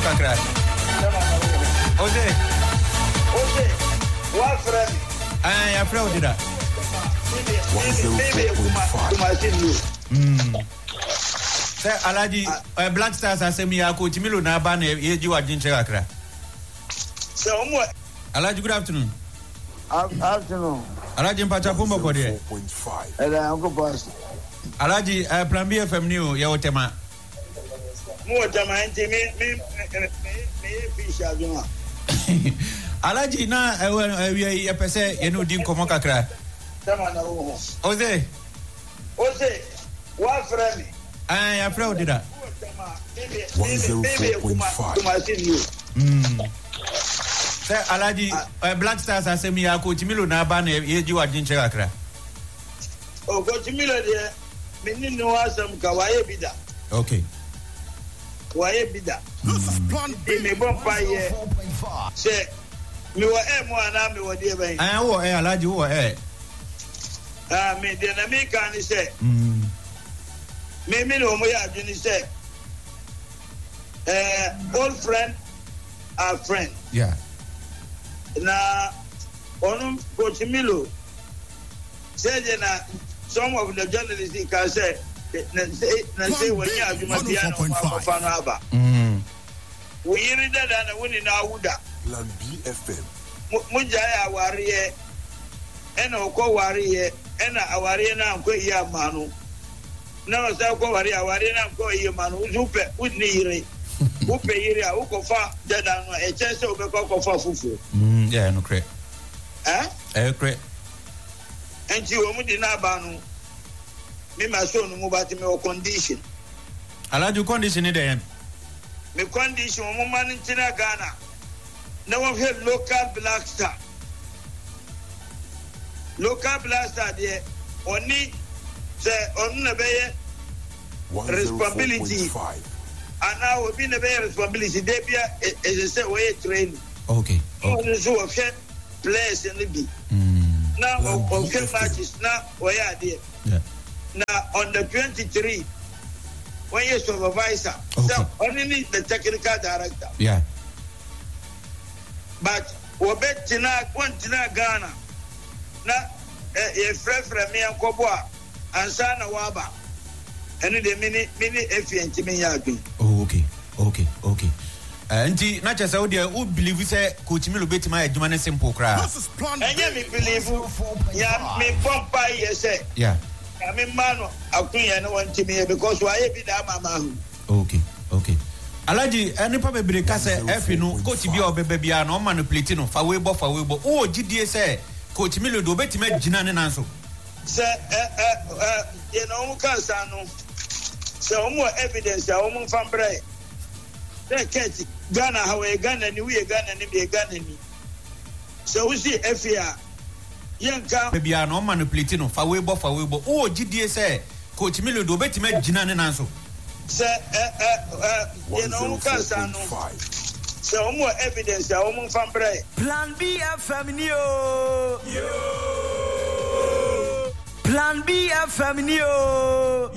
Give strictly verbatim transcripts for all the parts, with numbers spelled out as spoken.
kakra. Ose. Ose. What friend? Ah, ya friend did that. Mm. Say Alaji uh, Black Stars asemi ya coach Milo na ba na yeji wa jinche kakra. So omo Alaji, good afternoon. Afternoon. Alaji mpacha pombo ko de. Ela uncle boss. Alaji uh, Plan B F M new ya otema. Mo tema enti mi mi mi fish aduma. Alaji na we pese ye no din komo kakra. Tema na wo. Ose. Ose. Wa friend. Ah, ya friend did that. one oh four point five. Mm. Say Alaji uh, Black Stars asemi ya coach Milo na ba na yeji wa jinche kakra. Oh, coach Milo de menini no asam ka waye bida. Okay. Waye bida. This is Plan B. Me bon pa ye. Say me wa e mo ana me wa de ben. Ah, wo eh Alaji wo eh. Ah, me de na me kan say. Mm. Me me no mo ya adwini say. Eh, old friend are friend. Yeah. Na onu coach Milo say na some of the journalists can say na say na say when you have my piano for no aba. Mm. We hear that and when na awuda. Plan B F M. Mu jaya awariye ena okọ wariye ena awariye na nko iya manu. Na say okọ wariye awariye na nko iya manu uzupe udni yire. Upe yire a ukofa dada no e chese obekọ kofa fufu. Mm, yeah, no cre. Eh? Eh cre. Enti o mu di na ba no. Me ma so no mu ba ti me o condition. Alaji condition dey. Me condition mo man ntina Ghana. Na wo he local Black Star. Local Black Star there oni say on na be responsibility. And now we be na be responsibility dey bia is say we train. Okay. Okay. So we get players in the be. Mm. Now we get matches now we are there. Yeah. Now on the twenty-three when you supervisor, okay. So only need the technical director. Yeah. But we bet tina one tina Ghana. Na a friend from me and Koboa and Sana Waba. And the mini mini F N T me yagi. Oh, okay. Okay. Okay. Nti na chese wo de who believe say coach Milo betima adwuma ne simple cra. And you me believe ya me pompa yes. Yeah. I mean, man, I couldn't want to me because why be that mama. Okay, okay. Alaji, any probably break us F no coach be or baby are no manipulating no for webo for webo. Oh, G D S say coach Milo do bet me Gina and answer. Sir, eh, eh, you know, Cansano. So more evidence, I won't find bread. That can't Ghana, how a gun and we a gun and be a gun and me. So we see F R. Yanka baby are no manipulating no for webo for webo. Oh, G D S say coach Milo do bet me Gina and answer. Sir, eh, eh, you know, Cansano. So more evidence, I won't find bread. Plan B F M Neo. Plan B F M Neo.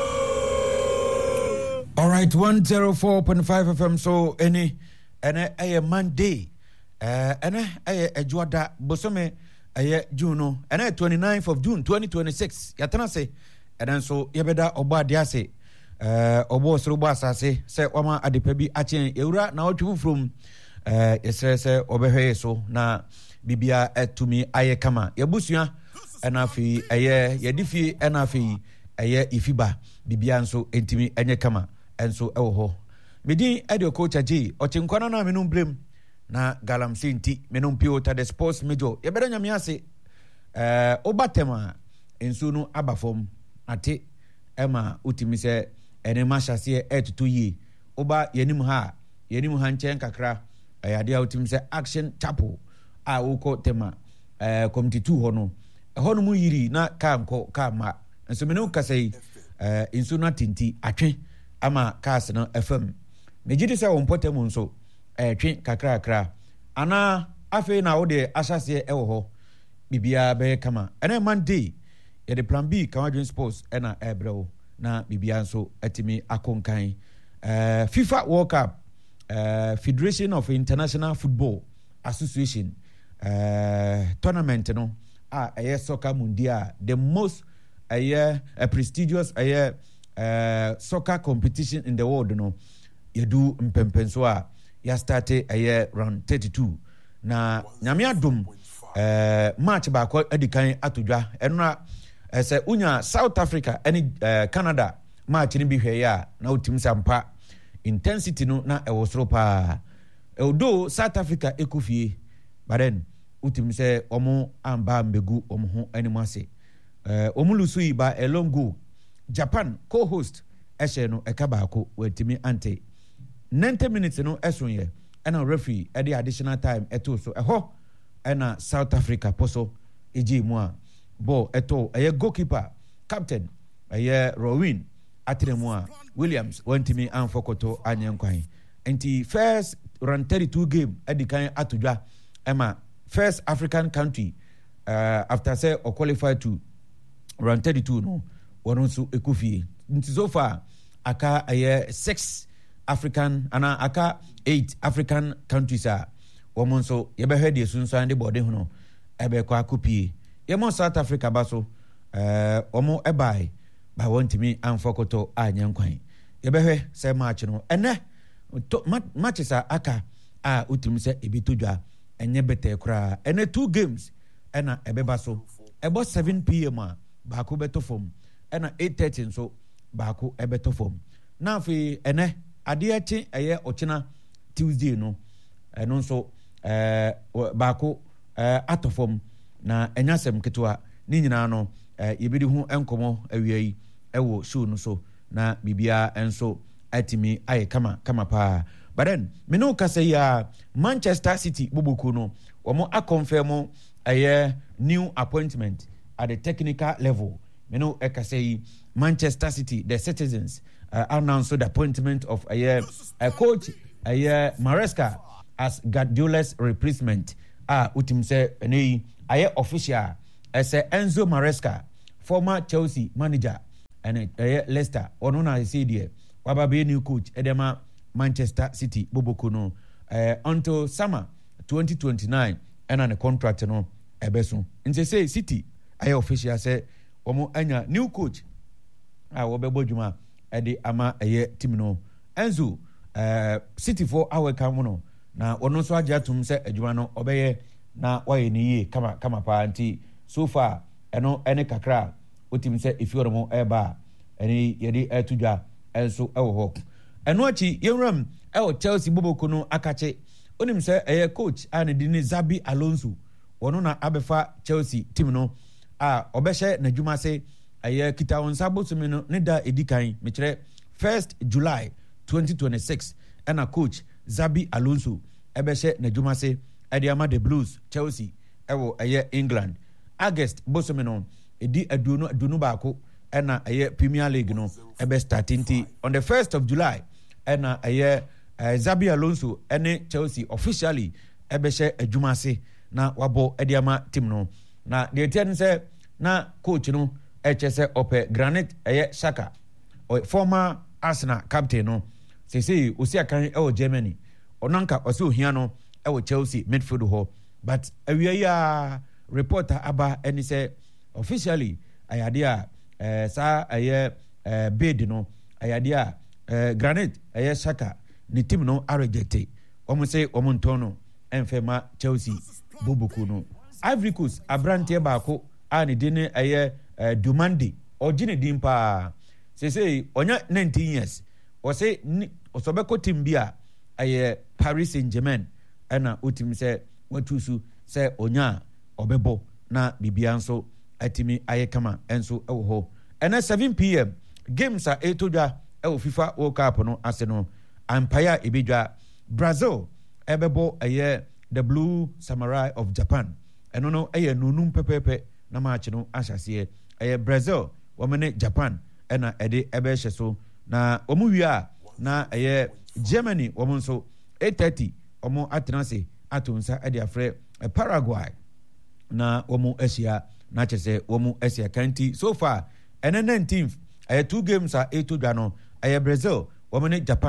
All right, one oh four point five F M. So any any a Monday, uh, any a a Juada Bosome a June, and a twenty-ninth of June twenty twenty-six. Yatana say, and then so Yabeda Oba Diase, uh, Obo Surubasa say, say Oma Adipebi Achen Eura now to from uh, yes, say Obehe so na Bibia et to me Ayekama Yabusia, and Afi Aye Yadifi and Afi Aye Ifiba Bibia so Intimi Anyekama. And so ewo medi edio coach aji ochinkwana na menum blame na galamsi nti menum piota the sports major ye beda nyame ase eh obatema ensu no abafom ate ema utimi se ene mashase etutu yi oba yenim ha yenim ha nchen kakra ayade a utimi se action chapel a woko tema eh committee two ho no ho no mu yiri na ka nko ka ma enso menum kasai eh ensu na tinti atwe ama cars no F M megidi se won potem nso eh twen kakra kakra ana afi na wo de asase e wo ho bibia be kama ene Monday ye de Plan B Kawadwin Sports ena ebrewo na bibia nso atimi akonkan eh FIFA World Cup uh, Federation of International Football Association uh, tournament no a ɛyɛ soccer mundial, the most ɛyɛ a prestigious ɛyɛ uh, soccer competition in the world no yɛdu mpɛmpɛn so a yɛastarte ɛyɛ round thirty-two na nyame adom uh, match baako adi kan atodwa ɛno na ɛsɛ unya South Africa ɛne uh, Canada match ni bi hwɛ ya na wotim sampa intensity no na ɛwɔ soro paa although South Africa ekofie but then wotim sɛ ɔmo amba mbegu ɔmo ho animu ase eh ɔmo lusu yi ba a long goal. Japan co-host ɛhyɛ no ɛka baako wɔtimi ante ninety minutes no ɛso yɛ ɛna referee ɛde additional time ɛto so ɛhɔ ɛna South Africa poso ɛgye mu a ball ɛto ɛyɛ goalkeeper captain ɛyɛ Rowan atremu a Williams wɔntimi amfokoto anyenkwan enti first round thirty-two game ɛdi kan atodwa ɛma first African country uh, after say or qualify to round thirty-two no one also ekofie nti so far aka aye six African ana aka eight African countries are women so yebehwe de sunsan de body ho no ebe kwa kopie yemo South Africa ba so eh omo ebai ba wontimi amfokoto anyankwan yebehwe say match no ene matches aka a utimi say ebitodwa enye bete kura ene two games ena ebeba so ebo seven p.m. a baako beto form ena eight thirty nso baako ebeto form na afi ene ade achi eye ochina Tuesday no eno nso eh baako eh ato form na enyasem ketwa ni nyina no eh yebedi hu enkomo awia yi ewo show no so na bibia enso atimi aye kama kama pa. But then, me no kase ya Manchester City bubuku no, wamo a confirm a new appointment at the technical level. Me no kase Manchester City, the citizens uh, announced the appointment of a, a coach, a Maresca as Guardiola's replacement. Ah, utim se ne a official as Enzo Maresca, former Chelsea manager, and a Leicester. Onona say there, wababe new coach edema Manchester City boboko no uh, until summer twenty twenty-nine and on a contract no ebeso nse say City aye official say omo anya new coach a wobebo dwuma e de ama eye team no Enzo uh, City for our come no na ono so agya tum say adwuma no obeye na waye ni ye kama kama pa anti so far eno ene kakra otim say ifioro mo eba eni ye de etudwa enso ewo ho eno achi yewram e o Chelsea boboko no akache onim se eye coach ane dini Zabi Alonso wono na abefa Chelsea team no a obehye na dwuma se eye kita wonsa bosumi no ne da edikan me kire first July twenty twenty-six ena coach Zabi Alonso ebehye na dwuma se ede ama the Blues Chelsea ewo eye England August bosumi no edi aduonu aduonu baako ena eye Premier League no ebe starting on the first of July ena eye uh, Zabi Alonso ene Chelsea officially ebehye adwuma se na wabo ediama team no na de ten say na coach no eche se ope Granit eye Xhaka former Arsenal captain no say say osi akan e o Germany onanka osi ohia no e wo Chelsea midfield ho but awia ya reporter aba eni say officially ayade a eh, sa eye eh, bid no ayade a eh, Granit eye Xhaka ni team no are rejected omo say omo ntono enfema Chelsea bobuku no Ivory Coast abrante baako a ne dine eye uh, Dumandi ogine din pa say say onya nineteen years o say osobeko team bia eye Paris Saint-Germain ana otim say watusu say onya obebo na bibia nso atimi aye kama enso ewo ho ena seven p.m. games are etodwa ewo FIFA World Cup no ase no Empire ebedwa Brazil ebebo eye the Blue Samurai of Japan eno no eye nunum pepepe na match no ahase eye Brazil womene Japan ena ede ebe hye so na omu wia na eye Germany womu so eight thirty omu atenase atunsa ede afre Paraguay na womu Asia na chese womu Asia kanti so far ene nineteenth eye two games are etodwa no eye Brazil womene Japan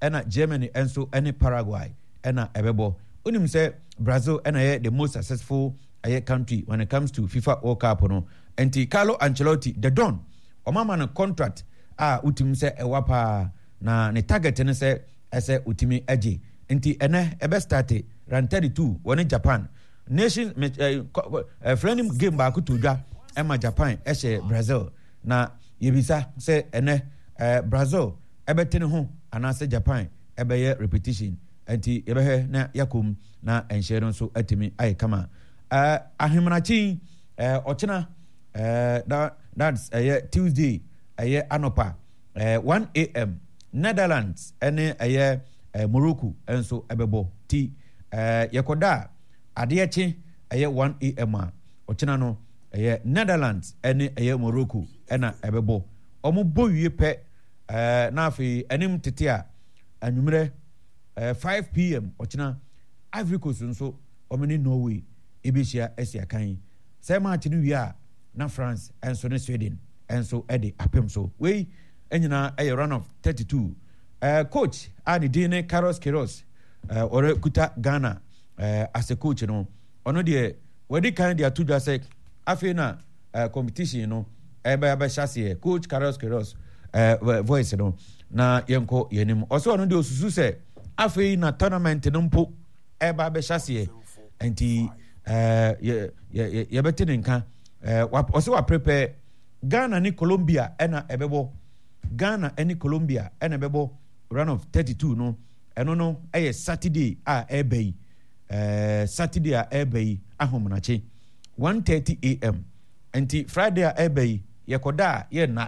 ɛna Germany ɛnso ɛne Paraguay ɛna ɛbɛbɔ. Unim sɛ Brazil ɛna yɛ the most successful ɛyɛ country when it comes to FIFA World Cup no. Enti Carlo Ancelotti the Don ɔmama no contract a utim sɛ ɛwa paa na ne target ne sɛ ɛsɛ utimi agye. Enti ɛnɛ ɛbɛ start round thirty-two wɔne Japan. Nation uh, friendly game baako to dwa ɛma Japan ɛhyɛ Brazil na yebisa sɛ ɛnɛ uh, Brazil ɛbɛtene ho anaasɛ Japan ɛbɛyɛ repetition. Enti yɛbɛhɛ na yakom na ɛnhyɛ no nso atimi ayɛ kama. Uh, ahemanachi uh, ɔkyena uh, that, that's uh, Tuesday uh, anopa uh, one a.m. Netherlands ɛne uh, uh, Morocco ɛnso ɛbɛbɔ ti uh, yɛkɔda adeɛkye ɛyɛ one a.m. a ɔkyena no ɛyɛ uh, Netherlands ɛne ɛyɛ uh, Morocco ɛna ɛbɛbɔ ɔmo bɔ wie pɛ uh, na afei ɛnim tete a anwummerɛ uh, five p.m. ɔkyena Ivory Coast nso ɔmo ne Norway ebisia esia kan sɛ match no wie a na France enso ne Sweden enso e de apem so we enyina e run of thirty-two uh, coach ani dine Carlos Queiroz uh, ore kuta Ghana uh, as a coach no ono de wedi kan de atudwa sɛ afi na uh, competition no e ba ba chassis coach Carlos Queiroz uh, voice no na yenko yenim oso ono de osusu sɛ afi na tournament no mpo e ba ba chassis enti Uh, ye ye ye bete nka uh, ose wa prepare Ghana ni Colombia ena ebebo Ghana eni Colombia ena ebebo round of thirty-two no eno no eye Saturday a ebei uh, Saturday a ebei ahomunache one thirty a.m. enti Friday a ebei ye koda ye na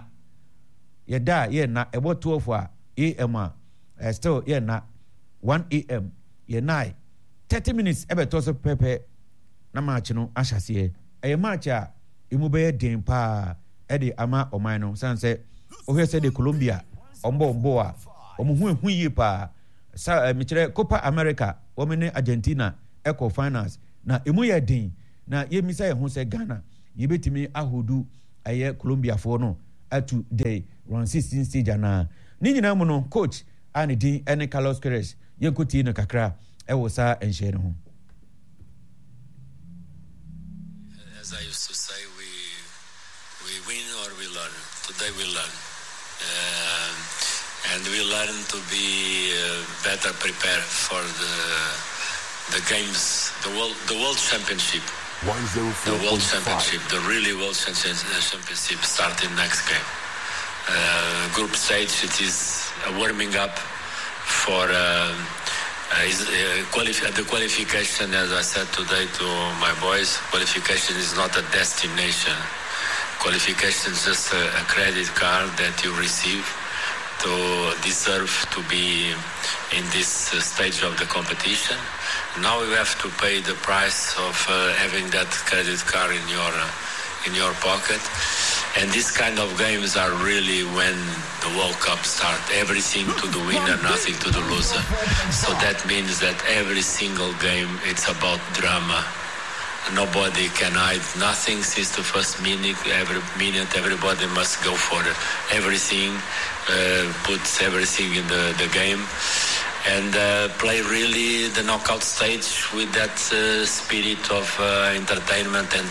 ye da ye na ebo twelve a.m. a uh, still ye na one a.m. ye na thirty minutes ebe to so prepare na match no ahyase e match a emu be den pa e de ama oman no san se ohwe se de Colombia ombo ombo a omo hu ehu yi pa sa me kire Copa America o me ne Argentina eco finals na emu ye den na ye misa ye hu se Ghana ye betimi ahodu aye Colombia fo no atu day round sixteen stage na ni nyina mu no coach ani din ene Carlos Queiroz ye koti no kakra e wo sa enhye ne ho. As I used to say, we we win or we learn. Today we learn, um, and we learn to be uh, better prepared for the the games, the world the world championship, the world championship, the really world championship starting next game. Uh, group stage, it is a warming up for. Uh, Uh, is, uh, quali- the qualification, as I said today to my boys, qualification is not a destination. Qualification is just a, a credit card that you receive to deserve to be in this uh, stage of the competition. Now you have to pay the price of uh, having that credit card in your uh, in your pocket. And these kind of games are really when the World Cup starts. Everything to the winner, nothing to the loser. So that means that every single game, it's about drama. Nobody can hide nothing since the first minute. Every minute, everybody must go for everything, uh, puts everything in the, the game. And uh, play really the knockout stage with that uh, spirit of uh, entertainment and.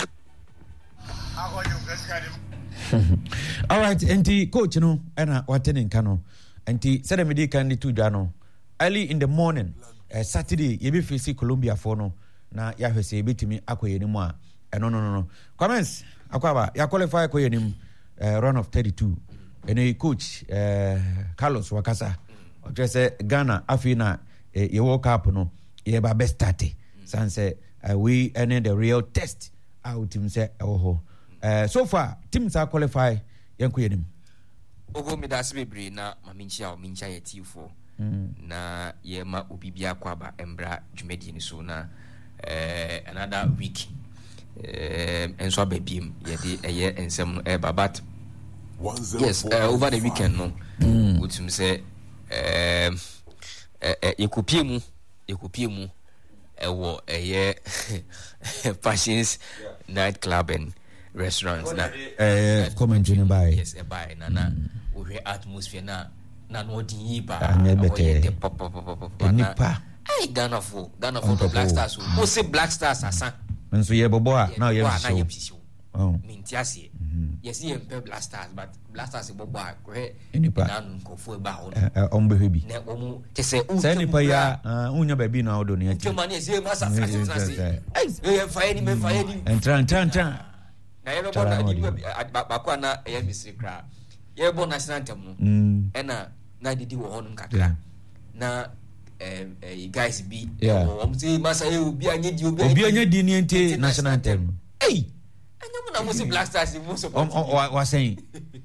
All right, enti coach no ena watene nka no enti sede me di kan di tudwa no early in the morning uh, Saturday ye be face Colombia for no na ya hwese ye betimi akoye ni mu a eno no no no comments akwaba ya qualify akoye ni uh, run of thirty-two ene coach uh, Carlos Wakasa o say Ghana afina uh, ye World Cup no ye ba best start sanse uh, we ene the real test out team say oh Uh, so far teams are qualify yanko yenim ogo me das bebre na maminchia o minchia ye tifo mm. na ye ma obibia kwaba embra dwumadi ni so na eh another week eh enso ababiem ye de eye ensem e babat yes uh, over the weekend no mm. wotum say eh eh ekopie mu ekopie mu ewo eye Passions night club and restaurants na eh comment you buy yes e buy na na we atmosphere na na no di yi ba anye bete papa papa enipa ai Ghana for Ghana for the Black Stars who say Black Stars asa nso ye bobo a na ye show oh mintiase yes ye mpe Black Stars but Black Stars bobo a kre enipa na nkofo ba ho on be bi na omu tese u se nipa ya unya ba bi na odo ne ati ntoma ne se masa frase ai e fa ni me fa ni entra entra entra na ye bobo na di ba kwa na ye misiri kra ye bobo national anthem no e na na didi wo honum kakra na eh eh guys bi o say masa e obi anye di obi obi anye di ni ente national anthem eh anya mo na mo say Black Stars mo so wa saying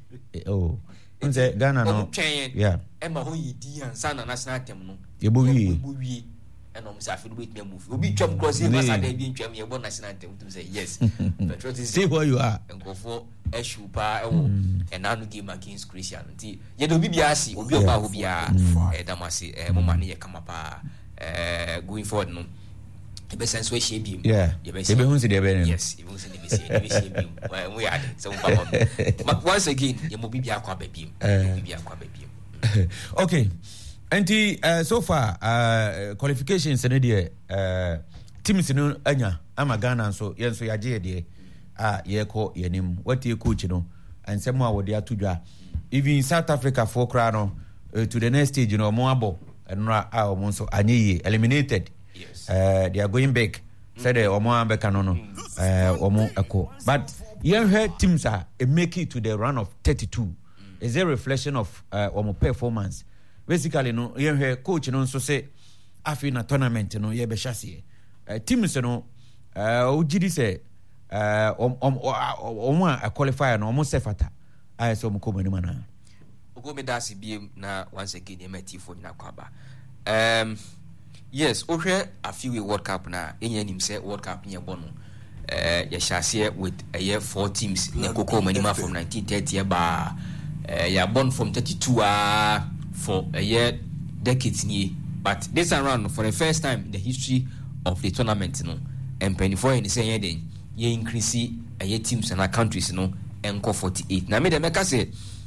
oh nse Ghana no yeah e ma ho yi di ansa na national anthem no ye bo wi bo wi e no mo say afi wait me move obi twam cross e masa da bi twam ye bo national anthem to say yes patriotism see where you are nkofo eshupa ewo enanu game against Christian nti ye do bibia asi obi oba ho bia e damasi e mo mane ye kama pa eh going forward no e be sense we share bi yeah ye be hu se de be yes e hu se de be se e be share bi we ya so but once again ye mo bibia akwa ba bi bibia akwa ba bi okay anti uh, so far uh, qualifications ne de uh, teams no anya ama Ghana so ye so ya je de ah yeko yenim what ye coach no and some more they atudwa even South Africa for kra no uh, to the next stage you know mo abo enra ah omo so anye eliminated yes uh, they are going back mm. said omo ambeka no no uh, omo eko but you heard teams are uh, make it to the run of thirty-two mm. is a reflection of uh, omo performance basically no you heard coach no so say afi na tournament no ye be chassis uh, teams no uh ujidi say uh um um um a qualifier no almost sefata I so mo ko mani mana ogo me dasi biem na once again e meti fo nyina kwaba um yes ohwe afiwe World Cup na enya nim say World Cup nye bono eh ya shase with a year four teams ne koko mani ma from nineteen thirty ba eh ya born from thirty-two ah for a year decades ni but this around for the first time in the history of the tournament no and twenty-four in the same year ye increase a teams and countries no enko forty-eight na me de make say